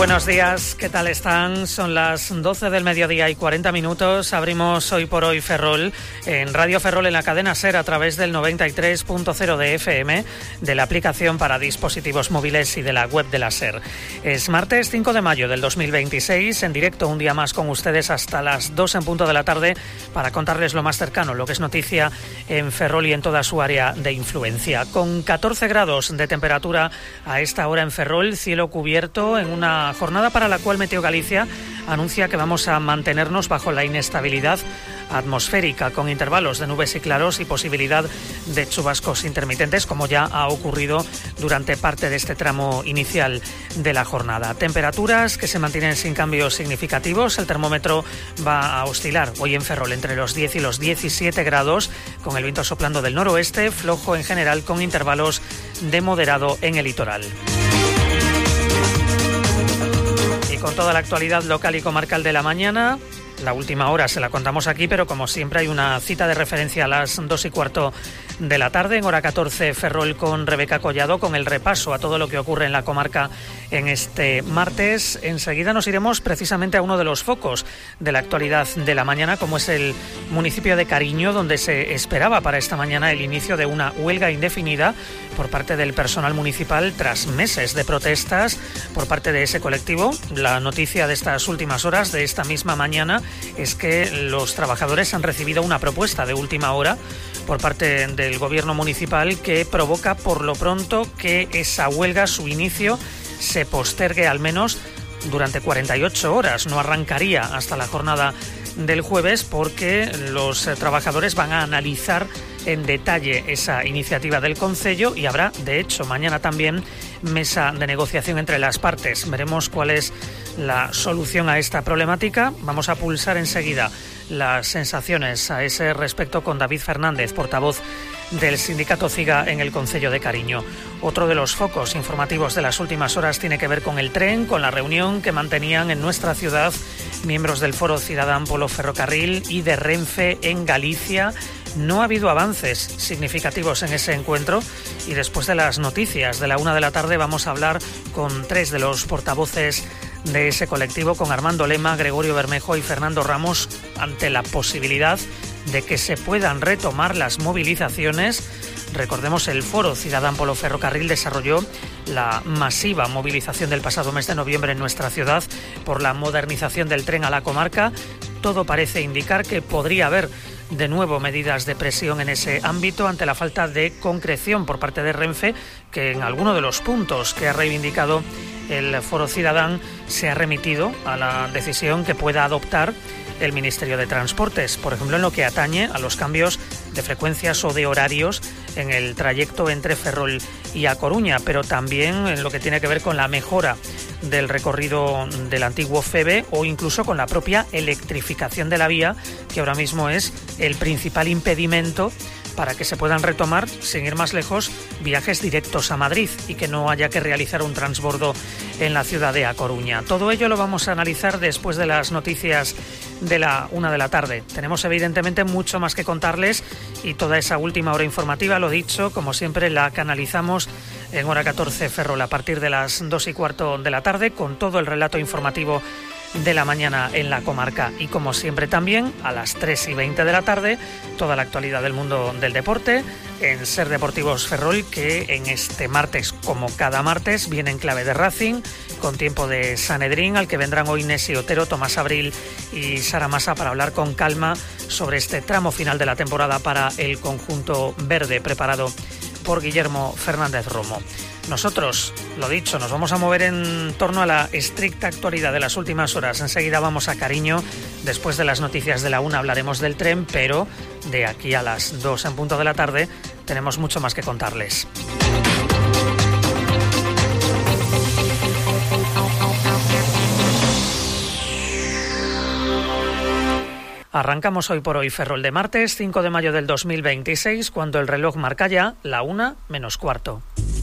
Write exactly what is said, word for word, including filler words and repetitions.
Buenos días, ¿qué tal están? Son las doce del mediodía y cuarenta minutos. Abrimos Hoy por Hoy Ferrol en Radio Ferrol en la cadena SER a través del noventa y tres punto cero de F M, de la aplicación para dispositivos móviles y de la web de la SER. Es martes cinco de mayo del dos mil veintiséis, en directo un día más con ustedes hasta las dos en punto de la tarde para contarles lo más cercano, lo que es noticia en Ferrol y en toda su área de influencia. Con catorce grados de temperatura a esta hora en Ferrol, cielo cubierto en una jornada para la cual Meteo Galicia anuncia que vamos a mantenernos bajo la inestabilidad atmosférica, con intervalos de nubes y claros y posibilidad de chubascos intermitentes, como ya ha ocurrido durante parte de este tramo inicial de la jornada. Temperaturas que se mantienen sin cambios significativos. El termómetro va a oscilar hoy en Ferrol entre los diez y los diecisiete grados, con el viento soplando del noroeste, flojo en general, con intervalos de moderado en el litoral. Con toda la actualidad local y comarcal de la mañana, la última hora se la contamos aquí, pero como siempre hay una cita de referencia a las dos y cuarto de la tarde, en hora catorce, Ferrol con Rebeca Collado, con el repaso a todo lo que ocurre en la comarca en este martes. Enseguida nos iremos precisamente a uno de los focos de la actualidad de la mañana, como es el municipio de Cariño, donde se esperaba para esta mañana el inicio de una huelga indefinida por parte del personal municipal tras meses de protestas por parte de ese colectivo. La noticia de estas últimas horas, de esta misma mañana, es que los trabajadores han recibido una propuesta de última hora por parte del gobierno municipal que provoca por lo pronto que esa huelga, su inicio, se postergue al menos durante cuarenta y ocho horas. No arrancaría hasta la jornada del jueves, porque los trabajadores van a analizar en detalle esa iniciativa del concello y habrá, de hecho, mañana también mesa de negociación entre las partes. Veremos cuál es la solución a esta problemática. Vamos a pulsar enseguida las sensaciones a ese respecto con David Fernández, portavoz del sindicato CIGA en el concello de Cariño. Otro de los focos informativos de las últimas horas tiene que ver con el tren, con la reunión que mantenían en nuestra ciudad miembros del Foro Cidadán Polo Ferrocarril y de Renfe en Galicia. No ha habido avances significativos en ese encuentro y después de las noticias de la una de la tarde vamos a hablar con tres de los portavoces de ese colectivo, con Armando Lema, Gregorio Bermejo y Fernando Ramos, ante la posibilidad de que se puedan retomar las movilizaciones. Recordemos, el Foro Cidadán Polo Ferrocarril desarrolló la masiva movilización del pasado mes de noviembre en nuestra ciudad por la modernización del tren a la comarca. Todo parece indicar que podría haber de nuevo medidas de presión en ese ámbito ante la falta de concreción por parte de Renfe, que en alguno de los puntos que ha reivindicado el Foro Cidadán se ha remitido a la decisión que pueda adoptar el Ministerio de Transportes, por ejemplo, en lo que atañe a los cambios de frecuencias o de horarios en el trayecto entre Ferrol y A Coruña, pero también en lo que tiene que ver con la mejora del recorrido del antiguo FEBE o incluso con la propia electrificación de la vía, que ahora mismo es el principal impedimento para que se puedan retomar, sin ir más lejos, viajes directos a Madrid y que no haya que realizar un transbordo en la ciudad de A Coruña. Todo ello lo vamos a analizar después de las noticias de la una de la tarde. Tenemos evidentemente mucho más que contarles y toda esa última hora informativa, lo dicho, como siempre la canalizamos en hora catorce Ferrol a partir de las dos y cuarto de la tarde, con todo el relato informativo de la mañana en la comarca, y como siempre también a las tres y veinte de la tarde toda la actualidad del mundo del deporte en SER Deportivos Ferrol, que en este martes, como cada martes, viene en clave de Racing, con tiempo de Sanedrín, al que vendrán hoy Nesi Otero, Tomás Abril y Sara Massa para hablar con calma sobre este tramo final de la temporada para el conjunto verde, preparado por Guillermo Fernández Romo. Nosotros, lo dicho, nos vamos a mover en torno a la estricta actualidad de las últimas horas. Enseguida vamos a Cariño. Después de las noticias de la una hablaremos del tren, pero de aquí a las dos en punto de la tarde tenemos mucho más que contarles. Arrancamos Hoy por Hoy Ferrol de martes cinco de mayo del dos mil veintiséis, cuando el reloj marca ya la una menos cuarto.